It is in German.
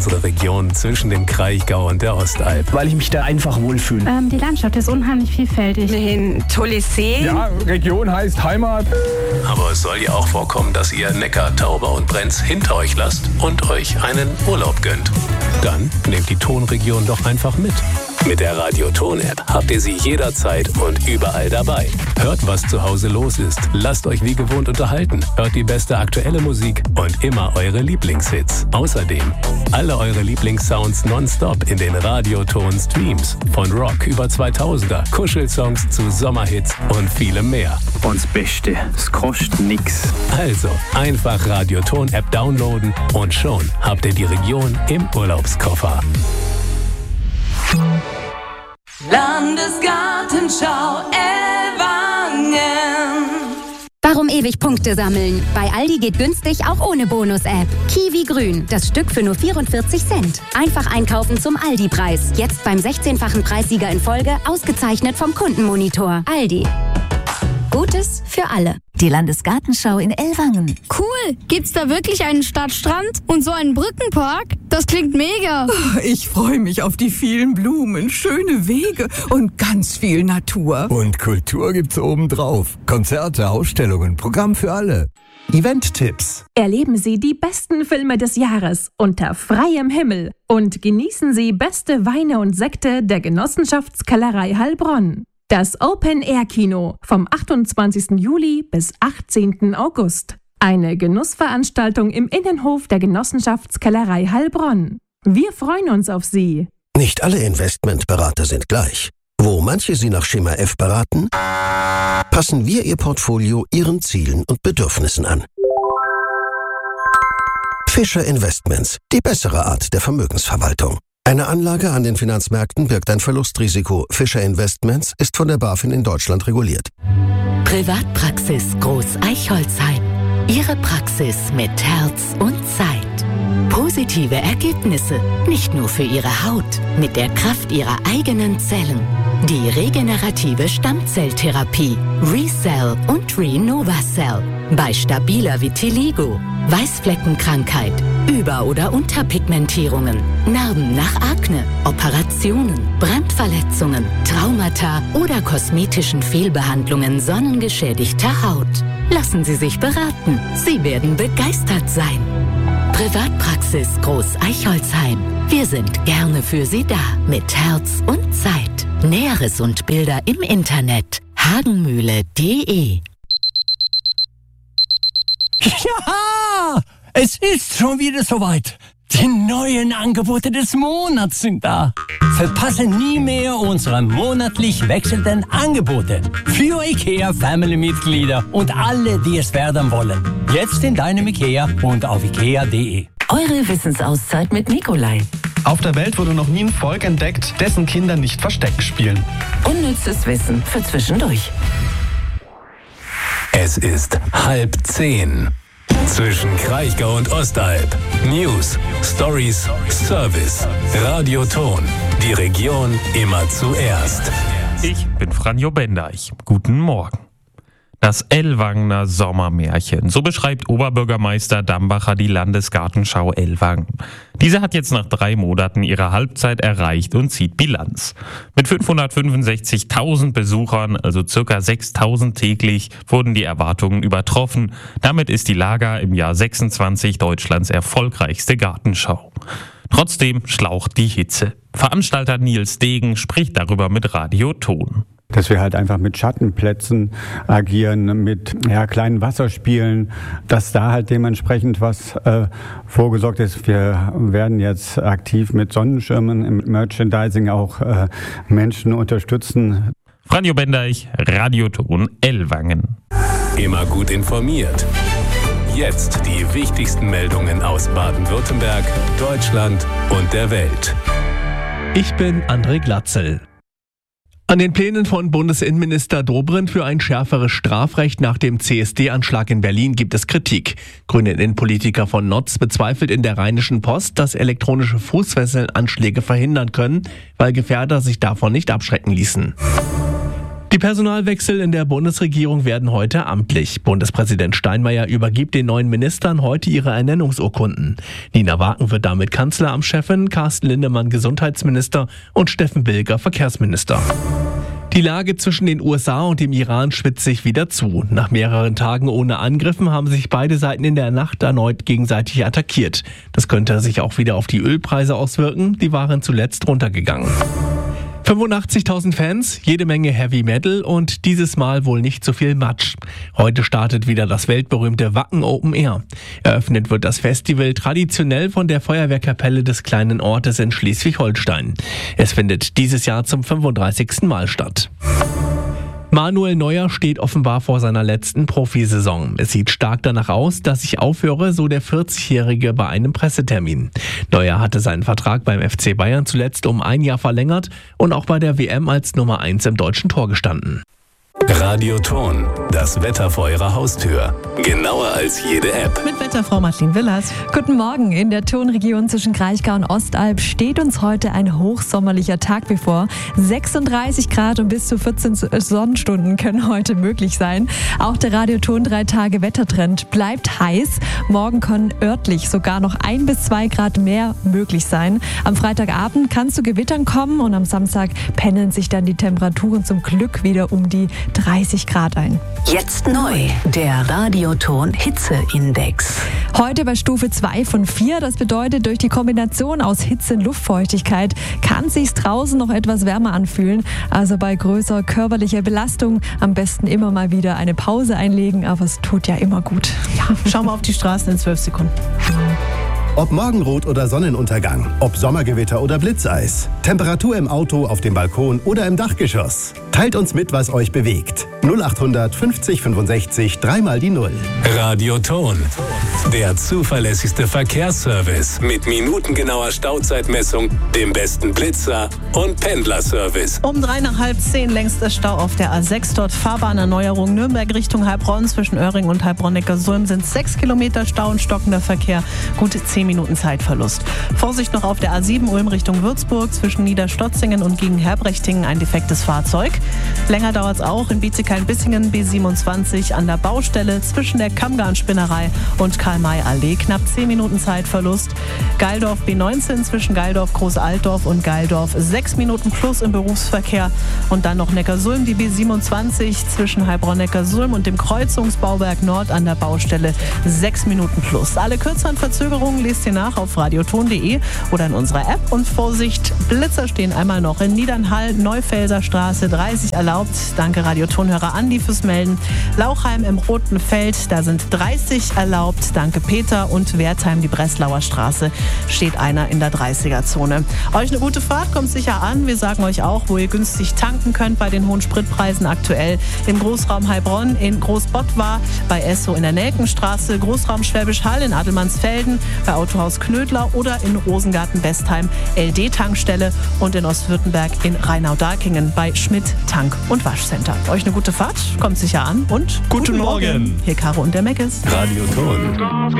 unsere Region zwischen dem Kraichgau und der Ostalb. Weil ich mich da einfach wohlfühle. Die Landschaft ist unheimlich vielfältig. Ein tolles See. Ja, Region heißt Heimat. Aber es soll ja auch vorkommen, dass ihr Neckar, Tauber und Brenz hinter euch lasst und euch einen Urlaub gönnt. Dann nehmt die Tonregion doch einfach mit. Mit der Radio-Ton-App habt ihr sie jederzeit und überall dabei. Hört, was zu Hause los ist. Lasst euch wie gewohnt unterhalten. Hört die beste aktuelle Musik und immer eure Lieblingshits. Außerdem alle eure Lieblingssounds nonstop in den Radio-Ton-Streams. Von Rock über 2000er, Kuschelsongs zu Sommerhits und vielem mehr. Und das Beste, es kostet nix. Also einfach Radio-Ton-App downloaden und schon habt ihr die Region im Urlaubskoffer. Landesgartenschau Ellwangen. Warum ewig Punkte sammeln? Bei Aldi geht günstig auch ohne Bonus-App. Kiwi Grün, das Stück für nur 44 Cent. Einfach einkaufen zum Aldi-Preis. Jetzt beim 16-fachen Preissieger in Folge, ausgezeichnet vom Kundenmonitor. Aldi. Gutes für alle. Die Landesgartenschau in Ellwangen. Cool! Gibt's da wirklich einen Stadtstrand und so einen Brückenpark? Das klingt mega. Ich freue mich auf die vielen Blumen, schöne Wege und ganz viel Natur. Und Kultur gibt's obendrauf. Konzerte, Ausstellungen, Programm für alle. Event-Tipps. Erleben Sie die besten Filme des Jahres unter freiem Himmel und genießen Sie beste Weine und Sekte der Genossenschaftskellerei Heilbronn. Das Open-Air-Kino vom 28. Juli bis 18. August. Eine Genussveranstaltung im Innenhof der Genossenschaftskellerei Heilbronn. Wir freuen uns auf Sie. Nicht alle Investmentberater sind gleich. Wo manche Sie nach Schema F beraten, passen wir Ihr Portfolio Ihren Zielen und Bedürfnissen an. Fischer Investments, die bessere Art der Vermögensverwaltung. Eine Anlage an den Finanzmärkten birgt ein Verlustrisiko. Fischer Investments ist von der BaFin in Deutschland reguliert. Privatpraxis Groß Eichholzheim. Ihre Praxis mit Herz und Zeit. Positive Ergebnisse, nicht nur für Ihre Haut, mit der Kraft Ihrer eigenen Zellen. Die regenerative Stammzelltherapie ReCell und RenovaCell. Bei stabiler Vitiligo, Weißfleckenkrankheit, Über- oder Unterpigmentierungen, Narben nach Akne, Operationen, Brandverletzungen, Traumata oder kosmetischen Fehlbehandlungen sonnengeschädigter Haut. Lassen Sie sich beraten. Sie werden begeistert sein. Privatpraxis Groß Eichholzheim. Wir sind gerne für Sie da. Mit Herz und Zeit. Näheres und Bilder im Internet. hagenmühle.de. Ja, es ist schon wieder soweit. Die neuen Angebote des Monats sind da. Verpasse nie mehr unsere monatlich wechselnden Angebote. Für IKEA-Family-Mitglieder und alle, die es werden wollen. Jetzt in deinem IKEA und auf IKEA.de. Eure Wissensauszeit mit Nikolai. Auf der Welt wurde noch nie ein Volk entdeckt, dessen Kinder nicht Versteck spielen. Unnützes Wissen für zwischendurch. Es ist 9:30. Zwischen Kraichgau und Ostalb. News, Stories, Service. Radio-Ton. Die Region immer zuerst. Ich bin Franjo Bendeich. Guten Morgen. Das Ellwangener Sommermärchen. So beschreibt Oberbürgermeister Dambacher die Landesgartenschau Ellwangen. Diese hat jetzt nach 3 Monaten ihre Halbzeit erreicht und zieht Bilanz. Mit 565.000 Besuchern, also ca. 6.000 täglich, wurden die Erwartungen übertroffen. Damit ist die Laga im Jahr 26 Deutschlands erfolgreichste Gartenschau. Trotzdem schlaucht die Hitze. Veranstalter Nils Degen spricht darüber mit Radio Ton. Dass wir halt einfach mit Schattenplätzen agieren, mit kleinen Wasserspielen, dass da halt dementsprechend was vorgesorgt ist. Wir werden jetzt aktiv mit Sonnenschirmen im Merchandising auch Menschen unterstützen. Franjo Bendeich, Radioton Ellwangen. Immer gut informiert. Jetzt die wichtigsten Meldungen aus Baden-Württemberg, Deutschland und der Welt. Ich bin André Glatzel. An den Plänen von Bundesinnenminister Dobrindt für ein schärferes Strafrecht nach dem CSD-Anschlag in Berlin gibt es Kritik. Grüne Innenpolitiker von Notz bezweifelt in der Rheinischen Post, dass elektronische Fußfesseln Anschläge verhindern können, weil Gefährder sich davon nicht abschrecken ließen. Die Personalwechsel in der Bundesregierung werden heute amtlich. Bundespräsident Steinmeier übergibt den neuen Ministern heute ihre Ernennungsurkunden. Nina Wagen wird damit Kanzleramtschefin, Carsten Lindemann Gesundheitsminister und Steffen Bilger Verkehrsminister. Die Lage zwischen den USA und dem Iran spitzt sich wieder zu. Nach mehreren Tagen ohne Angriffen haben sich beide Seiten in der Nacht erneut gegenseitig attackiert. Das könnte sich auch wieder auf die Ölpreise auswirken. Die waren zuletzt runtergegangen. 85.000 Fans, jede Menge Heavy Metal und dieses Mal wohl nicht so viel Matsch. Heute startet wieder das weltberühmte Wacken Open Air. Eröffnet wird das Festival traditionell von der Feuerwehrkapelle des kleinen Ortes in Schleswig-Holstein. Es findet dieses Jahr zum 35. Mal statt. Manuel Neuer steht offenbar vor seiner letzten Profisaison. Es sieht stark danach aus, dass ich aufhöre, so der 40-Jährige bei einem Pressetermin. Neuer hatte seinen Vertrag beim FC Bayern zuletzt um 1 Jahr verlängert und auch bei der WM als Nummer 1 im deutschen Tor gestanden. Radioton, das Wetter vor Ihrer Haustür. Genauer als jede App. Mit Wetterfrau Martin Willers. Guten Morgen. In der Tonregion zwischen Kraichgau und Ostalb steht uns heute ein hochsommerlicher Tag bevor. 36 Grad und bis zu 14 Sonnenstunden können heute möglich sein. Auch der Radioton 3-Tage-Wettertrend bleibt heiß. Morgen können örtlich sogar noch 1 bis 2 Grad mehr möglich sein. Am Freitagabend kann es zu Gewittern kommen und am Samstag pendeln sich dann die Temperaturen zum Glück wieder um die 30 Grad ein. Jetzt neu, der Radioton Hitzeindex. Heute bei Stufe 2 von 4. Das bedeutet, durch die Kombination aus Hitze und Luftfeuchtigkeit kann es sich draußen noch etwas wärmer anfühlen. Also bei größerer körperlicher Belastung am besten immer mal wieder eine Pause einlegen, aber es tut ja immer gut. Ja, schauen wir auf die Straßen in 12 Sekunden. Ob Morgenrot oder Sonnenuntergang, ob Sommergewitter oder Blitzeis, Temperatur im Auto, auf dem Balkon oder im Dachgeschoss. Teilt uns mit, was euch bewegt. 0800 50 65 3 die 0. Radioton, der zuverlässigste Verkehrsservice mit minutengenauer Stauzeitmessung, dem besten Blitzer und Pendlerservice. Um 3 nach halb 10 längster Stau auf der A6, dort Fahrbahnerneuerung Nürnberg Richtung Heilbronn. Zwischen Öhring und Heilbronn-Neckarsulm sind 6 Kilometer Stau und stockender Verkehr. Gute 10 Minuten Zeitverlust. Vorsicht noch auf der A7 Ulm Richtung Würzburg. Zwischen Niederstotzingen und Gegen-Herbrechtingen ein defektes Fahrzeug. Länger dauert es auch in Bietigheim-Bissingen B27 an der Baustelle zwischen der Kammgarn-Spinnerei und Karl-May-Allee. Knapp 10 Minuten Zeitverlust. Geildorf B19 zwischen Geildorf, Groß-Altdorf und Geildorf 6 Minuten plus im Berufsverkehr. Und dann noch Neckarsulm, die B27 zwischen Heilbronn-Neckarsulm und dem Kreuzungsbauwerk Nord an der Baustelle 6 Minuten plus. Alle kürzeren Verzögerungen lest ihr nach auf radioton.de oder in unserer App. Und Vorsicht, Blitzer stehen einmal noch in Niedernhall, Neufelser Straße 30 erlaubt. Danke Radiotonhörer Andi fürs Melden. Lauchheim im Roten Feld, da sind 30 erlaubt. Danke Peter. Und Wertheim, die Breslauer Straße, steht einer in der 30er-Zone. Euch eine gute Fahrt, kommt sicher an. Wir sagen euch auch, wo ihr günstig tanken könnt bei den hohen Spritpreisen aktuell. Im Großraum Heilbronn, in Großbottwar, bei Esso in der Nelkenstraße, Großraum Schwäbisch Hall in Adelmannsfelden, bei Autohaus Knödler oder in Rosengarten-Westheim LD-Tankstelle und in Ostwürttemberg in Rheinau-Darkingen bei Schmidt Tank- und Waschcenter. Euch eine gute Fahrt, kommt sicher an und guten Morgen. Hier Caro und der Meckes. Radioton.